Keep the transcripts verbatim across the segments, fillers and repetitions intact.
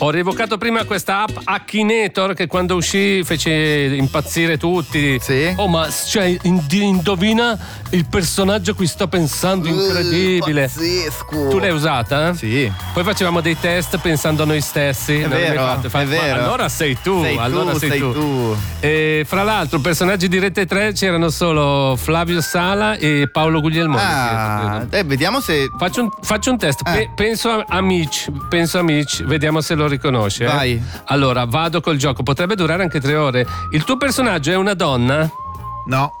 Ho rievocato prima questa app Akinator che quando uscì fece impazzire tutti. Sì. Oh, ma cioè, indovina il personaggio a cui sto pensando, incredibile. Uh, pazzesco. Tu l'hai usata? Sì. Poi facevamo dei test pensando a noi stessi. È non l'hai vero, fatto. Fa- è vero. Ma allora sei tu, Sei allora tu, sei, sei tu. tu. E fra l'altro, personaggi di Rete tre c'erano solo Flavio Sala e Paolo Guglielmoni. Ah, eh, vediamo se. Faccio un, faccio un test. Pe- penso a, a Mitch. Penso a Mitch. Vediamo se lo riconosce. eh. Vai. Allora, vado col gioco. Potrebbe durare anche tre ore. Il tuo personaggio è una donna? No.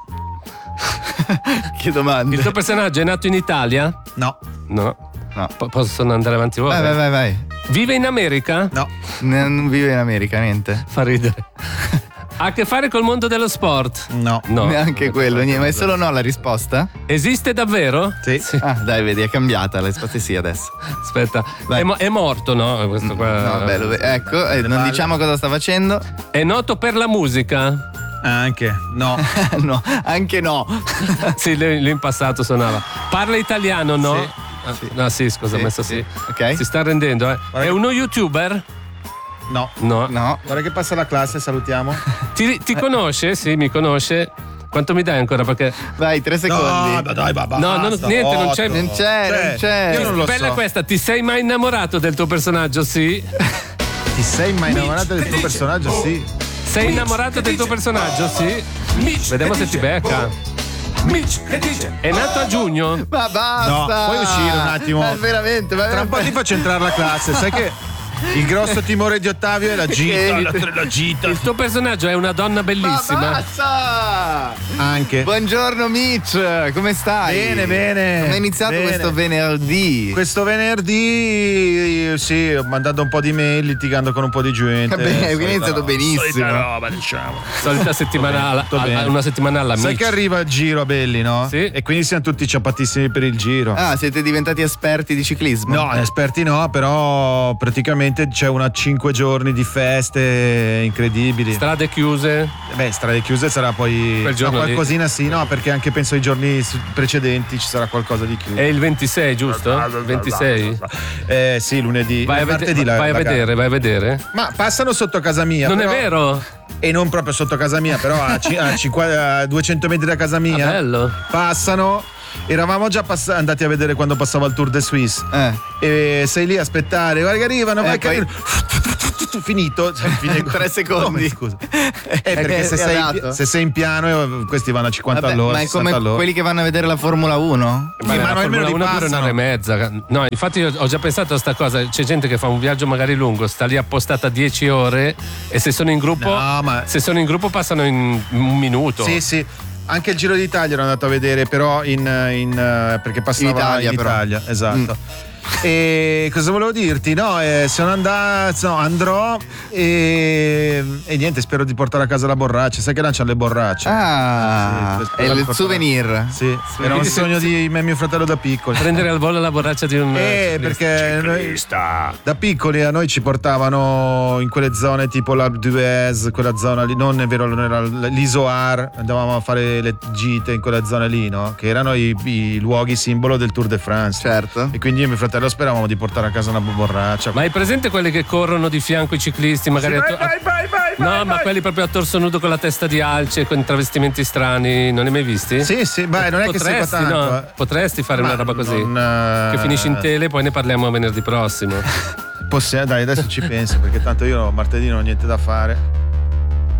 Che domande? Il tuo personaggio è nato in Italia? No. No. No. Po- possono andare avanti voi? Vai, vai, vai, vai. Vive in America? No. Non vive in America, niente. Fa ridere. Ha a che fare col mondo dello sport? No. No. Neanche quello, niente. Ma è solo no la risposta? Esiste davvero? Sì. Ah, dai, vedi, è cambiata. La risposta è sì adesso. Aspetta, Vai. è, mo- è morto, no? Questo qua. No, bello, ecco, eh, non diciamo cosa sta facendo. È noto per la musica? Anche. No. No, anche no. Sì, lui, lui in passato suonava. Parla italiano, no? Sì. Ah, no, sì, scusa, Sì, ho messo sì. sì. Ok. Si sta rendendo, eh. Guarda È che- uno youtuber? No. No. No. Guarda che passa la classe, salutiamo. Ti, ti conosce? Sì, mi conosce. Quanto mi dai ancora? Perché. Vai, tre secondi. No, dai, va, No, non- basta, niente, non otto. c'è- Non c'è, non c'è. Io non lo Bella so. questa, ti sei mai innamorato del tuo personaggio? Sì. Ti sei mai innamorato del tuo personaggio? Sì. Sei innamorato del tuo personaggio? Sì. Vediamo se ti becca. È nato a giugno? Ma basta. No, puoi uscire un attimo. Ma veramente, ma Tra un po' ti faccio entrare la classe. Sai che il grosso timore di Ottavio è la gita. La, la gita. Il tuo personaggio è una donna Ma bellissima. basta. Anche. Buongiorno Mitch, come stai? Bene, bene. Come è iniziato Bene. questo venerdì? Questo venerdì, sì, ho mandato un po' di mail litigando con un po' di gente. Vabbè, quindi è Solita iniziato roba. benissimo. Solita roba, diciamo. Solita settimana alla, Tutto bene. alla- una settimana alla Sai Mitch. che arriva il giro a Belli, no? Sì. E quindi siamo tutti ciappatissimi per il giro. Ah, siete diventati esperti di ciclismo? No, esperti no, però praticamente c'è una cinque giorni di feste incredibili. Strade chiuse. Beh, strade chiuse sarà poi Quel no, giorno lì. qualcosina sì, no, perché anche penso ai giorni su- precedenti ci sarà qualcosa di chiuso. È il ventisei, giusto? ventisei? Eh sì, lunedì. Vai a, Eh, vede- martedì la- vai a la gara. vedere, vai a vedere. Ma passano sotto casa mia. Non è però- vero? E non proprio sotto casa mia, però a, ci- a cinqua- a duecento metri da casa mia. Ah, bello. Passano. Eravamo già pass- andati a vedere quando passava il Tour de Suisse. Eh. E sei lì a aspettare, guarda che arrivano, Eh, vai che poi- arrivano. Finito. Cioè, fine- Tre secondi. Come, scusa. Eh, perché se è sei, dato. se sei in piano eh, questi vanno a cinquanta Vabbè, all'ora. ma è come sessanta all'ora. quelli che vanno a vedere la Formula uno? Vabbè, ma la noi almeno Formula li uno dura passano. un'ora e mezza. No, infatti io ho già pensato a sta cosa. C'è gente che fa un viaggio magari lungo, sta lì appostata dieci ore e se sono in gruppo, No, ma- se sono in gruppo passano in un minuto. Sì, sì. Anche il Giro d'Italia ero andato a vedere, però in, in, eh, perché passava In Italia, in però. Italia, esatto. E cosa volevo dirti? No, eh, sono andato, no, andrò e, e niente, spero di portare a casa la borraccia. Sai che lanciano le borracce? Ah, Sì, è spero di il portare- souvenir. Sì, era un Quindi se- sogno di me e mio fratello da piccolo. Prendere al volo la borraccia di un Eh, ciclista. perché noi, da piccoli a noi ci portavano in quelle zone tipo l'Alpe d'Huez, quella zona lì, non è vero, non era l'Isoar, andavamo a fare le gite in quella zona lì, no? Che erano i, i luoghi simbolo del Tour de France. Certo. E quindi io e mio fratello speravamo di portare a casa una borraccia. Ma hai presente quelli che corrono di fianco ai ciclisti? Magari a to- vai, vai, vai, No, vai, ma vai. quelli proprio a torso nudo con la testa di alce, con travestimenti strani, non li hai mai visti? Sì, sì, beh, non è che segua Potresti, tanto. no? eh. Potresti fare Ma una roba così. non, eh, Che finisci in tele, poi ne parliamo venerdì prossimo. Possiamo, dai, adesso ci penso, perché tanto io martedì non ho niente da fare.